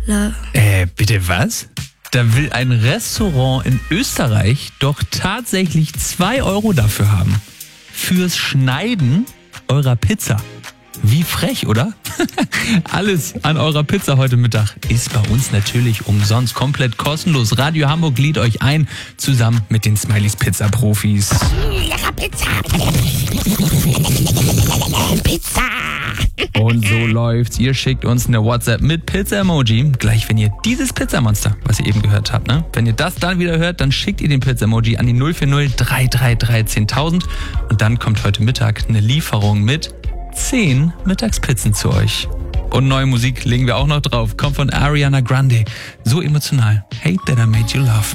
love. Bitte was? Da will ein Restaurant in Österreich doch tatsächlich 2 Euro dafür haben. Fürs Schneiden eurer Pizza. Wie frech, oder? Alles an eurer Pizza heute Mittag ist bei uns natürlich umsonst, komplett kostenlos. Radio Hamburg lädt euch ein, zusammen mit den Smileys Pizza Profis. Lecker Pizza. Pizza. Und so läuft's. Ihr schickt uns eine WhatsApp mit Pizza-Emoji. Gleich, wenn ihr dieses Pizzamonster, was ihr eben gehört habt, ne? Wenn ihr das dann wieder hört, dann schickt ihr den Pizza-Emoji an die 040 333 10.000. Und dann kommt heute Mittag eine Lieferung mit 10 Mittagspizzen zu euch. Und neue Musik legen wir auch noch drauf. Kommt von Ariana Grande. So emotional. Hate that I made you laugh.